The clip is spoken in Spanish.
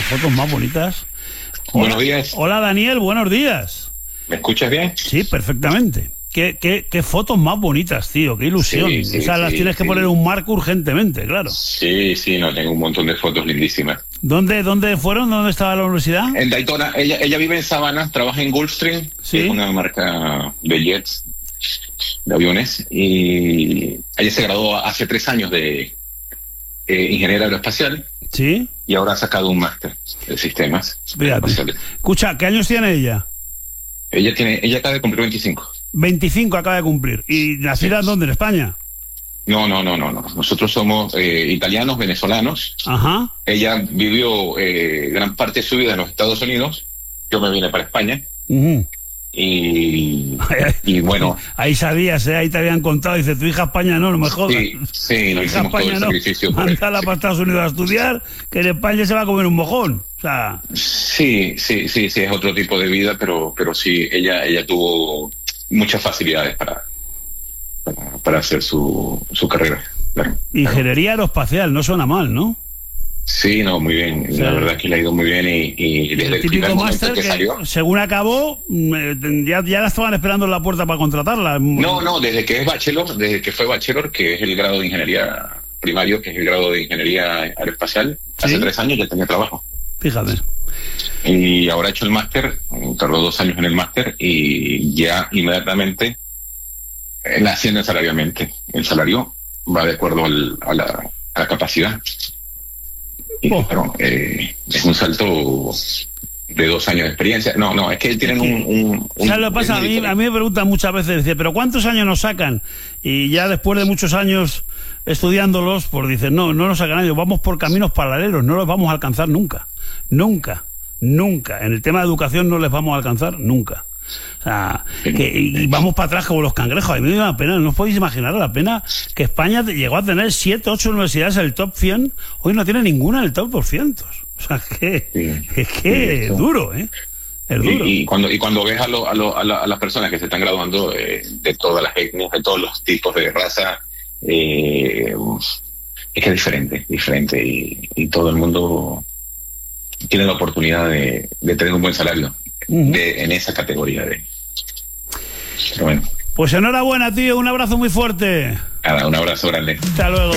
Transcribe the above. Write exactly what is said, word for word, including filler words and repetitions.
fotos más bonitas. Hola, buenos días. Hola, Daniel, buenos días. ¿Me escuchas bien? Sí, perfectamente. Qué, qué, qué fotos más bonitas, tío, qué ilusión. Sí, sí, Esas sí, las tienes que sí. poner en un marco urgentemente, claro. Sí, sí, no, tengo un montón de fotos lindísimas. ¿Dónde, dónde fueron? ¿Dónde estaba la universidad? En Daytona, ella, ella vive en Savannah, trabaja en Gulfstream, Sí. que es una marca de jets, de aviones, y ella se graduó hace tres años de eh, ingeniera aeroespacial. Sí. Y ahora ha sacado un máster de sistemas Fíjate. espaciales. Escucha, ¿qué años tiene ella? Ella tiene, ella acaba de cumplir veinticinco. veinticinco acaba de cumplir. ¿Y nacida en dónde? ¿En España? No, no, no, no, no. Nosotros somos eh, italianos, venezolanos. Ajá. Ella vivió eh, gran parte de su vida en los Estados Unidos. Yo me vine para España. Uh-huh. Y, y bueno. Ahí sabías, ¿eh? Ahí te habían contado. Dice, tu hija a España no, no me jodas. Sí, sí, hija no a hicimos todo España el no. sacrificio. por Mándala él, para sí. Estados Unidos a estudiar, que en España se va a comer un mojón. O sea. Sí, sí, sí, sí, es otro tipo de vida, pero, pero sí, ella, ella tuvo muchas facilidades para, para, para hacer su, su carrera. Claro, Ingeniería aeroespacial, no suena mal, ¿no? Sí, no, muy bien. Sí. La verdad es que le ha ido muy bien y, y desde El el, típico primer momento máster que, que, salió. según acabó, mm, ya, ya la estaban esperando en la puerta para contratarla. No, no, desde que es bachelor, desde que fue bachelor, que es el grado de ingeniería primario, que es el grado de ingeniería aeroespacial, ¿Sí? hace tres años ya tenía trabajo. Fíjate. Y ahora ha hecho el máster, tardó dos años en el máster y ya inmediatamente eh, la ascienden salarialmente. El salario va de acuerdo al, a, la, a la capacidad. Y Oh. claro, eh, es un salto de dos años de experiencia. No, no, es que tienen un... un, un ¿Sabes lo que pasa? A mí, a mí me preguntan muchas veces, dice, ¿pero cuántos años nos sacan? Y ya después de muchos años estudiándolos, pues dicen, no, no nos sacan años, vamos por caminos paralelos, no los vamos a alcanzar nunca. Nunca, nunca. En el tema de educación no les vamos a alcanzar nunca. O sea, que, y vamos para atrás como los cangrejos. A mí me da pena, no os podéis imaginar la pena que España llegó a tener siete, ocho universidades en el top cien, hoy no tiene ninguna en el top doscientos. O sea, que, Sí. es que es duro, ¿eh? Es duro. Y, y cuando y cuando ves a, lo, a, lo, a, la, a las personas que se están graduando eh, de todas las etnias, de todos los tipos de raza, eh, es que es diferente, diferente y, y todo el mundo tiene la oportunidad de, de tener un buen salario Uh-huh. de, en esa categoría de. Pero bueno, Pues enhorabuena, tío, un abrazo muy fuerte. nada, un abrazo grande. Hasta luego.